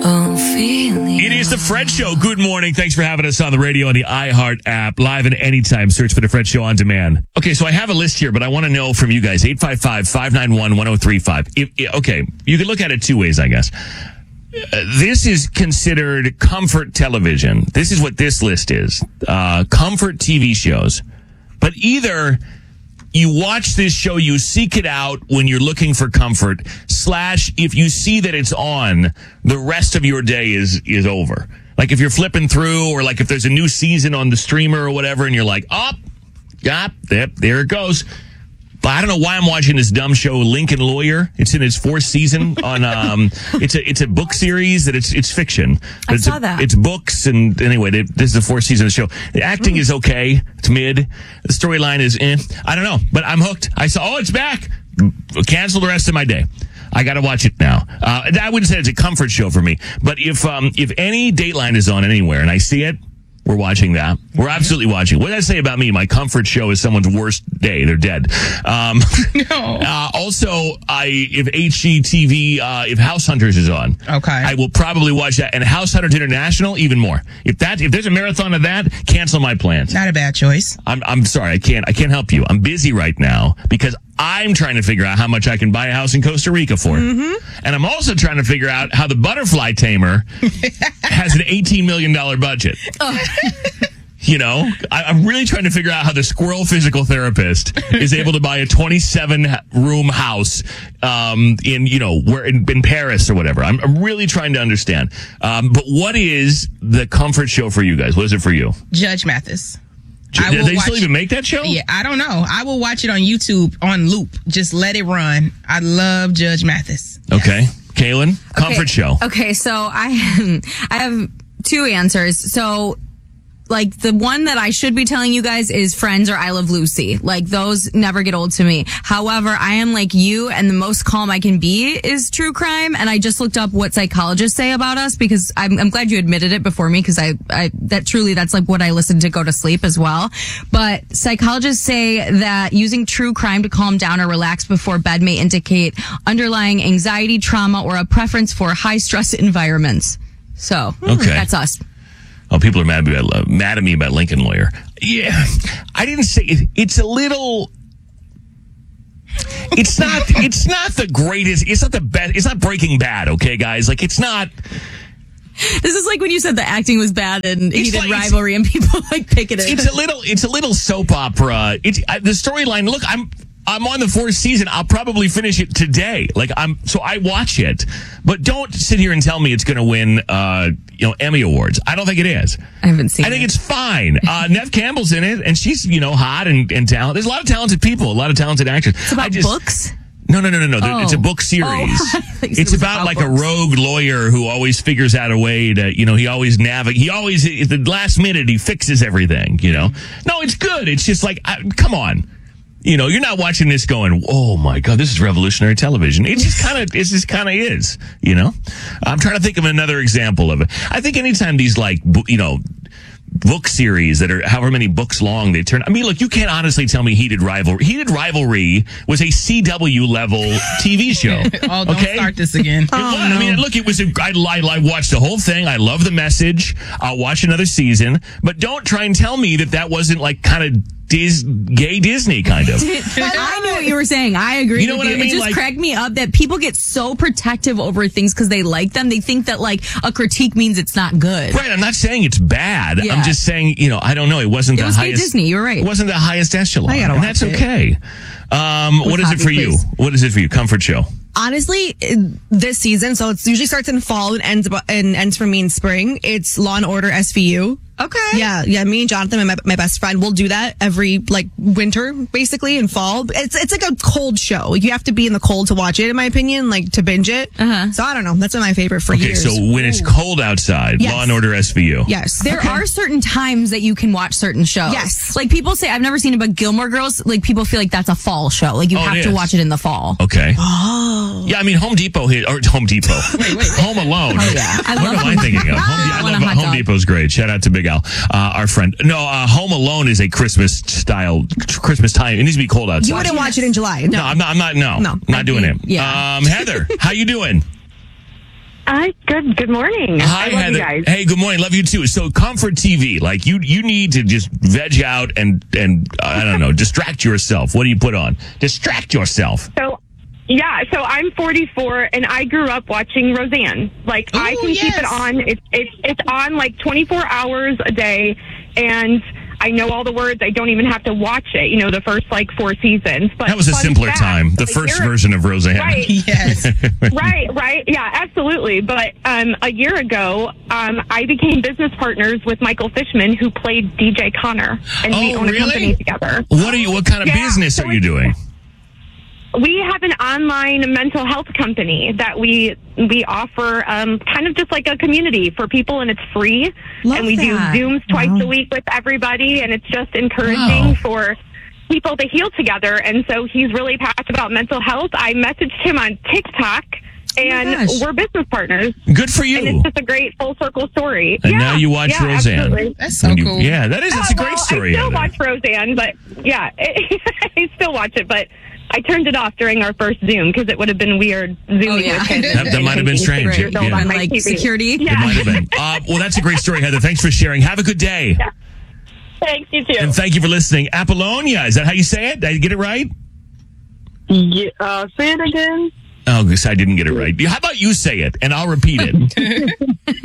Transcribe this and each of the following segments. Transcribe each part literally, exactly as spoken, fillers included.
It is the Fred Show. Good morning. Thanks for having us on the radio and the iHeart app. Live and anytime. Search for the Fred Show on demand. Okay, so I have a list here, but I want to know from you guys. eight five five, five nine one, one oh three five. If, okay, you can look at it two ways, I guess. Uh, this is considered comfort television. This is what this list is. Uh, comfort T V shows. But either you watch this show, you seek it out when you're looking for comfort, slash, if you see that it's on, the rest of your day is, is over. Like if you're flipping through, or like if there's a new season on the streamer or whatever, and you're like, oh, yeah, there, there it goes. But I don't know why I'm watching this dumb show, Lincoln Lawyer. It's in its fourth season on, um, it's a, it's a book series that it's, it's fiction. I it's saw a, that. It's books. And anyway, they, this is the fourth season of the show. The acting mm. is okay. It's mid. The storyline is eh. I don't know, but I'm hooked. I saw, oh, it's back. Cancel the rest of my day. I got to watch it now. Uh, I wouldn't say it's a comfort show for me, but if, um, if any Dateline is on anywhere and I see it, we're watching that. We're absolutely watching. What did I say about me? My comfort show is someone's worst day. They're dead. Um, no. Uh, also, I if H G T V, uh, if House Hunters is on, okay, I will probably watch that. And House Hunters International, even more. If that, if there's a marathon of that, cancel my plans. Not a bad choice. I'm, I'm sorry. I can't, I can't help you. I'm busy right now because I'm trying to figure out how much I can buy a house in Costa Rica for. Mm-hmm. And I'm also trying to figure out how the Butterfly Tamer has an eighteen million dollars budget. Oh. You know, I, I'm really trying to figure out how the squirrel physical therapist is able to buy a twenty-seven room house, um, in, you know, where in, in Paris or whatever. I'm, I'm really trying to understand. Um, but what is the comfort show for you guys? What is it for you? Judge Mathis. Do they still even make that show? Yeah, I don't know. I will watch it on YouTube on loop. Just let it run. I love Judge Mathis. Yes. Okay. Kaylin, comfort okay. show. Okay, so I, I have two answers. So, like, the one that I should be telling you guys is Friends or I Love Lucy. Like, those never get old to me. However, I am like you, and the most calm I can be is true crime. And I just looked up what psychologists say about us, because I'm, I'm glad you admitted it before me, because I, I, that truly, that's like what I listen to go to sleep as well. But psychologists say that using true crime to calm down or relax before bed may indicate underlying anxiety, trauma, or a preference for high stress environments. So, okay. That's us. Oh, people are mad at, me, mad at me about Lincoln Lawyer. Yeah, I didn't say it. It's a little. It's not. It's not the greatest. It's not the best. It's not Breaking Bad. Okay, guys. Like, it's not. This is like when you said the acting was bad and It's heated like- rivalry, and people like picking it. It's a little. It's a little soap opera. It's uh, the storyline. Look, I'm. I'm on the fourth season. I'll probably finish it today. Like I'm, so I watch it, but don't sit here and tell me it's going to win, uh, you know, Emmy Awards. I don't think it is. I haven't seen I think it. it's fine. Uh, Nev Campbell's in it, and she's, you know, hot and, and talented. There's a lot of talented people, a lot of talented actors. It's about I just, books? No, no, no, no, no. Oh. It's a book series. Oh. I thought you said It's it was about, about like books. a rogue lawyer who always figures out a way to, you know, he always navigate. He always, at the last minute, he fixes everything, you know? No, it's good. It's just like, I, come on. You know, you're not watching this going, oh my God, this is revolutionary television. It just kind of, it just kind of is, you know? I'm trying to think of another example of it. I think anytime these, like, bu- you know, book series that are however many books long they turn. I mean, look, you can't honestly tell me Heated Rivalry. Heated Rivalry was a C W level T V show. Oh, don't okay? start this again. It was. I mean, look, it was. A, I, I, I watched the whole thing. I love the message. I'll watch another season, but don't try and tell me that that wasn't like kind of Dis, gay Disney kind of. I knew what you were saying. I agree. You know with what you. I mean? It just Like- cracked me up that people get so protective over things because they like them. They think that like a critique means it's not good. Right. I'm not saying it's bad. Yeah. I'm just saying, you know, I don't know. It wasn't It the was gay highest. Disney. You're right. It wasn't the highest echelon. I gotta and watch that's it. okay. Um, what is it Poppy, for you? please. What is it for you? Comfort show. Honestly, this season, so it usually starts in fall and ends and ends for me in spring. It's Law and Order S V U. Okay. Yeah, yeah. Me and Jonathan, and my, my best friend, will do that every like winter, basically, in fall. It's it's like a cold show. Like, you have to be in the cold to watch it, in my opinion, like to binge it. Uh-huh. So I don't know. That's been my favorite for Okay, years. so when it's cold outside, Yes. Law and Order S V U. Yes, There Okay. are certain times that you can watch certain shows. Yes. Like people say, I've never seen it, but Gilmore Girls, like people feel like that's a fall show. Like you Oh, it have to is. watch it in the fall. Okay. Oh. Yeah, I mean, Home Depot hit, or Home Depot. wait, wait. Home Alone. Oh, yeah. I what love am I thinking of? Home, I I want love a hot Home dog. Depot's great. Shout out to Big Al, uh, our friend. No, uh, Home Alone is a Christmas style, Christmas time. It needs to be cold outside. You wouldn't watch it in July. No, I'm not. I'm not. No, No. not doing it. Yeah. Um, Heather, how you doing? Hi, good good morning. Hi, I love Heather. you guys. Hey, good morning. Love you too. So, comfort T V, like you, you need to just veg out and and uh, I don't know, distract yourself. What do you put on? Distract yourself. So, yeah, so I'm forty-four, and I grew up watching Roseanne. Like, I Ooh, can keep yes. it on. It's it's it's on like twenty-four hours a day, and I know all the words. I don't even have to watch it. You know, the first like four seasons. But That was a fun simpler fact, time. The a first year- version of Roseanne. Right. Yes. right, right. Yeah, absolutely. But um, a year ago, um, I became business partners with Michael Fishman, who played D J Connor, and we Oh, own a really? company together. What are you? What kind of Yeah, business so are you doing? We have an online mental health company that we we offer um, kind of just like a community for people, and it's free. Love and we that. do Zooms twice Wow. a week with everybody, and it's just encouraging Wow. for people to heal together. And so he's really passionate about mental health. I messaged him on TikTok, and gosh. we're business partners. Good for And you. it's just a great full circle story. And yeah, now you watch yeah, Roseanne. Absolutely. That's so And you- cool. Yeah, that is. It's a Uh, great well, story. I still Heather. watch Roseanne, but yeah, I still watch it. But I turned it off during our first Zoom because it would have been weird zooming Oh, yeah. with him. That- that might have been strange. Right. Years old Yeah. on And my like T V. security. It Yeah. might have been. Uh, well, that's a great story, Heather. Thanks for sharing. Have a good day. Yeah. Thanks, you too. And thank you for listening. Apollonia, is that how you say it? Did I get it right? Yeah, uh, say it again. Oh, guess I didn't get it right. How about you say it, and I'll repeat it.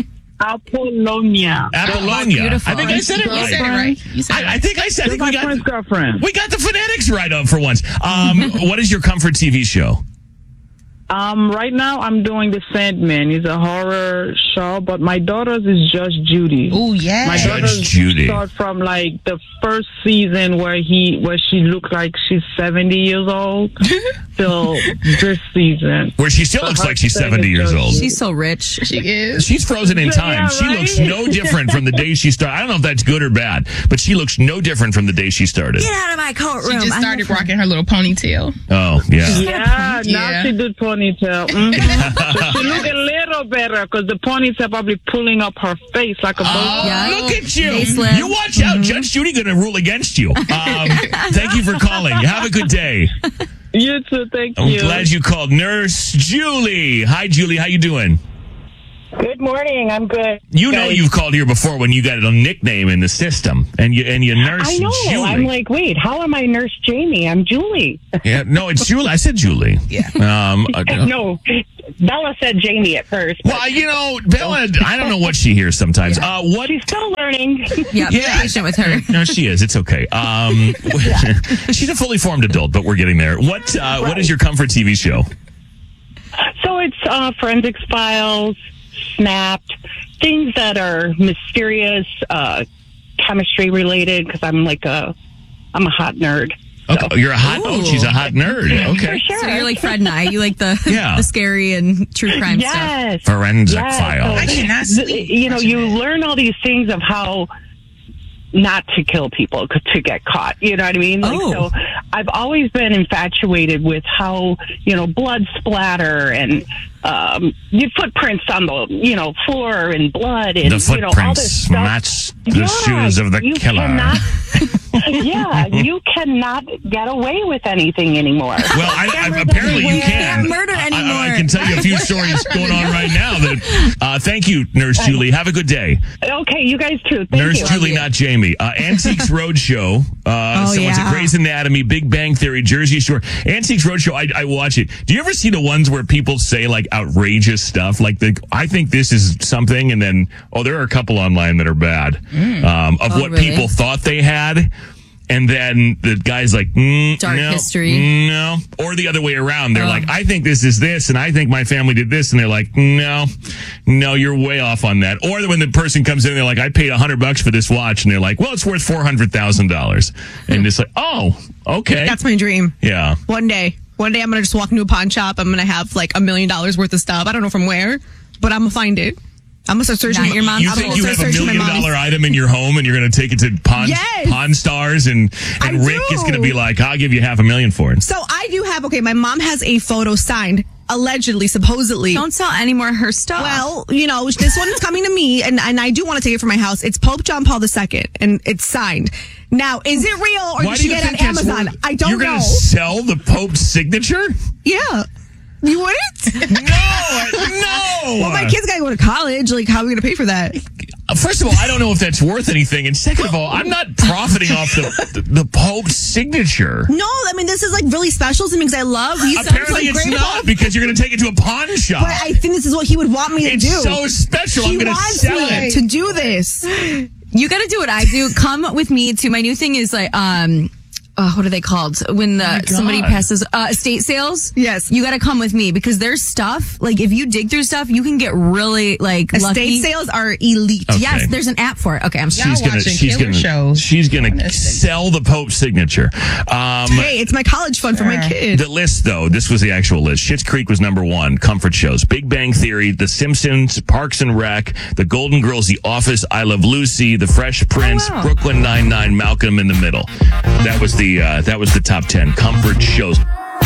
Apollonia. Apollonia. beautiful. I think I said it You right. said it right. You said it I, I right. think I said I think My we got friend's girlfriend. we got the phonetics right up for once. Um, what is your comfort T V show? Um, right now I'm doing The Sandman. It's a horror show, but my daughter's is Judge Judy. Oh, yeah. My Judge daughter's Judy. start from like the first season where he where she looked like she's seventy years old till this season. Where she still looks her like she's thing seventy is years just- old. She's so rich. She is. She's frozen in time. Yeah, She right? looks no different from the day she started. I don't know if that's good or bad, but she looks no different from the day she started. Get out of my She courtroom. just started rocking her little ponytail. Oh, yeah. Yeah, now Yeah. she did ponytail. Mhm. So she look a little better because the ponytail probably pulling up her face like a Oh, bow. Yeah. look at you. Facelift. You watch out. Judge Judy going to rule against you. Um, thank you for calling. Have a good day. You too, thank I'm you. glad you called. Nurse Julie. Hi, Julie. How you doing? Good morning. I'm good. You know Guys. you've called here before when you got a nickname in the system, and you and you nurse I know. Julie. I'm like, wait, how am I Nurse Jamie? I'm Julie. yeah, no, it's Julie. I said Julie. Yeah. Um, uh, No, Bella said Jamie at first. But well, you know, Bella. I don't know what she hears sometimes. Uh, what? she's still learning. Yeah, be Yeah. patient with her. No, she is. It's okay. Um, she's a fully formed adult, but we're getting there. What? Uh, What is your comfort T V show? So it's uh, Forensics Files, Snapped, things that are mysterious, uh, chemistry related. Because I'm like a, I'm a hot nerd. Okay, you're a hot. Oh, Ooh. she's a hot nerd. Okay. Sure. So you're like Fred and I. You like the Yeah. the scary and true crime stuff. Yes. Forensic Yes. Files. I cannot The- sleep. you know, watching you that. learn all these things of how not to kill people c- to get caught. You know what I mean? Like, Oh. so I've always been infatuated with how, you know, blood splatter and um, your footprints on the, you know, floor and blood and, The you know, all footprints this stuff. match the Yeah, shoes of the you killer. Cannot, yeah, you cannot get away with anything anymore. Well, I, I, apparently you You can. can't murder I- I, anymore. I can tell you a few stories going on right now. That uh, thank you, Nurse Julie. Have a good day. Okay, you guys too. Thank Nurse you. Julie, not Jamie. Uh, Antiques Roadshow. Uh, Oh, someone's yeah. at Grey's Anatomy, Big Bang Theory, Jersey Shore. Antiques Roadshow. I, I watch it. Do you ever see the ones where people say like outrageous stuff? Like the, I think this is something, and then oh, there are a couple online that are bad um, of Oh, what really? people thought they had. And then the guy's like, mm, Dark no, history. no. Or the other way around. They're Oh. like, I think this is this, and I think my family did this. And they're like, no, no, you're way off on that. Or when the person comes in, they're like, I paid a hundred bucks for this watch. And they're like, well, it's worth four hundred thousand dollars. And it's like, oh, okay. That's my dream. Yeah. One day. One day I'm going to just walk into a pawn shop. I'm going to have like a million dollars worth of stuff. I don't know from where, but I'm going to find it. I'm going to start searching. Not your mom's You I'm think gonna you start have a searching my million mom's. dollar item in your home and you're going to take it to Pawn, Yes. Pawn Stars and, I and Rick do. is going to be like, I'll give you half a million for it. So I do have, okay, my mom has a photo signed, allegedly, supposedly. Don't sell any more of her stuff. Well, you know, this one is coming to me, and, and I do want to take it for my house. It's Pope John Paul the Second, and it's signed. Now, is it real, or Why did do she you get it think on that's Amazon? worth- I don't You're know. going to sell the Pope's signature? Yeah. You wouldn't? No, no. Well, my kids gotta go to college. Like, how are we gonna pay for that? First of all, I don't know if that's worth anything. And second of all, I'm not profiting off the, the, the Pope's signature. No, I mean, this is like really special to me because I love these. Apparently like it's great not Pope. because you're going to take it to a pawn shop. But I think this is what he would want me to It's do. so special. He I'm going to wants sell me it. to do this. You got to do what I do. Come with me to my new thing is like, um, uh, what are they called? When the, somebody passes, uh, estate sales. Yes. You got to come with me because there's stuff, like if you dig through stuff, you can get really like Estate lucky. sales are elite. Okay. Yes, there's an app for it. Okay, I'm sorry. She's Y'all gonna, watching she's killer gonna, shows. she's gonna Honestly. sell the Pope's signature. Um, Hey, it's my college fund for my kid. The list, though, this was the actual list. Schitt's Creek was number one. Comfort shows. Big Bang Theory, The Simpsons, Parks and Rec, The Golden Girls, The Office, I Love Lucy, The Fresh Prince, wow. Brooklyn Nine-Nine, Malcolm in the Middle. That was the uh, that was the top ten comfort shows.